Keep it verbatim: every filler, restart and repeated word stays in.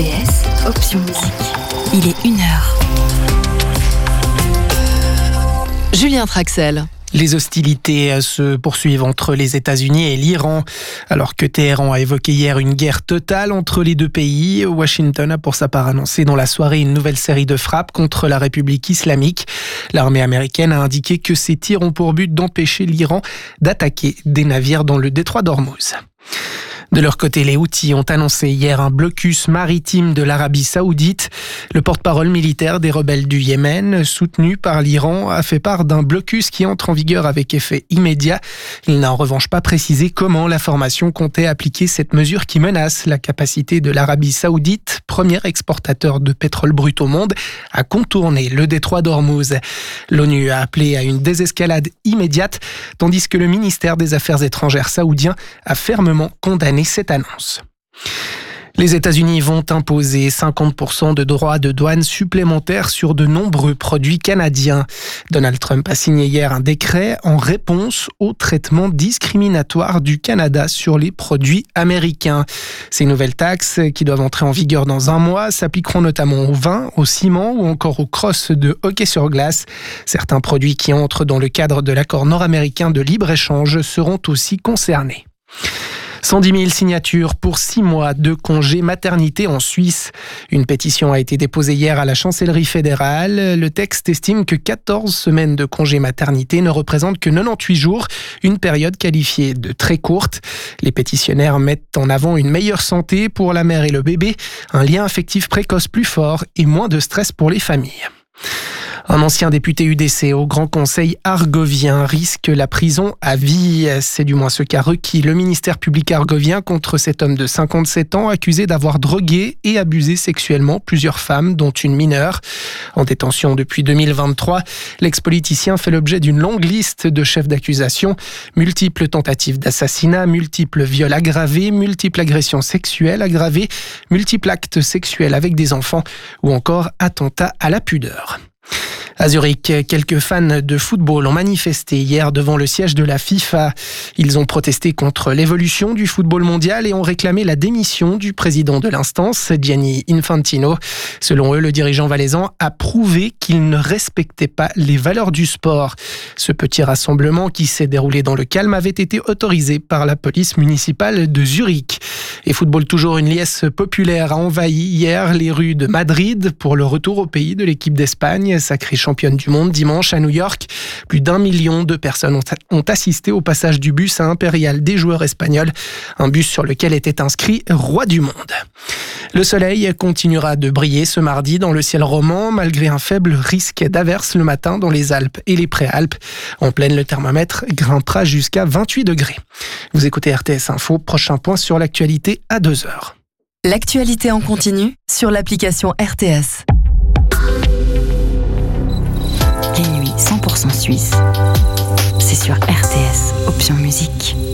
T S, option musique. Il est une heure. Julien Traxel. Les hostilités se poursuivent entre les États-Unis et l'Iran. Alors que Téhéran a évoqué hier une guerre totale entre les deux pays, Washington a pour sa part annoncé dans la soirée une nouvelle série de frappes contre la République islamique. L'armée américaine a indiqué que ces tirs ont pour but d'empêcher l'Iran d'attaquer des navires dans le détroit d'Ormuz. De leur côté, les Houthis ont annoncé hier un blocus maritime de l'Arabie Saoudite. Le porte-parole militaire des rebelles du Yémen, soutenu par l'Iran, a fait part d'un blocus qui entre en vigueur avec effet immédiat. Il n'a en revanche pas précisé comment la formation comptait appliquer cette mesure qui menace la capacité de l'Arabie Saoudite, premier exportateur de pétrole brut au monde, à contourner le détroit d'Ormuz. L'ONU a appelé à une désescalade immédiate, tandis que le ministère des Affaires étrangères saoudien a fermement condamné cette annonce. Les États-Unis vont imposer cinquante pour cent de droits de douane supplémentaires sur de nombreux produits canadiens. Donald Trump a signé hier un décret en réponse au traitement discriminatoire du Canada sur les produits américains. Ces nouvelles taxes, qui doivent entrer en vigueur dans un mois, s'appliqueront notamment au vin, au ciment ou encore aux crosses de hockey sur glace. Certains produits qui entrent dans le cadre de l'accord nord-américain de libre-échange seront aussi concernés. cent dix mille signatures pour six mois de congé maternité en Suisse. Une pétition a été déposée hier à la chancellerie fédérale. Le texte estime que quatorze semaines de congé maternité ne représentent que quatre-vingt-dix-huit jours, une période qualifiée de très courte. Les pétitionnaires mettent en avant une meilleure santé pour la mère et le bébé, un lien affectif précoce plus fort et moins de stress pour les familles. Un ancien député U D C au Grand Conseil argovien risque la prison à vie. C'est du moins ce qu'a requis le ministère public argovien contre cet homme de cinquante-sept ans accusé d'avoir drogué et abusé sexuellement plusieurs femmes, dont une mineure. En détention depuis deux mille vingt-trois, l'ex-politicien fait l'objet d'une longue liste de chefs d'accusation. Multiples tentatives d'assassinat, multiples viols aggravés, multiples agressions sexuelles aggravées, multiples actes sexuels avec des enfants ou encore attentats à la pudeur. À Zurich, quelques fans de football ont manifesté hier devant le siège de la FIFA. Ils ont protesté contre l'évolution du football mondial et ont réclamé la démission du président de l'instance, Gianni Infantino. Selon eux, le dirigeant valaisan a prouvé qu'il ne respectait pas les valeurs du sport. Ce petit rassemblement qui s'est déroulé dans le calme avait été autorisé par la police municipale de Zurich. Et football toujours, une liesse populaire a envahi hier les rues de Madrid pour le retour au pays de l'équipe d'Espagne, sacrée championne du monde dimanche à New York. Plus d'un million de personnes ont assisté au passage du bus à Impérial des joueurs espagnols, un bus sur lequel était inscrit « Roi du monde ». Le soleil continuera de briller ce mardi dans le ciel roman, malgré un faible risque d'averse le matin dans les Alpes et les Préalpes. En pleine, le thermomètre grimpera jusqu'à vingt-huit degrés. Vous écoutez R T S Info, prochain point sur l'actualité à deux heures. L'actualité en continu sur l'application R T S. Les nuits cent pour cent suisse, c'est sur R T S, option musique.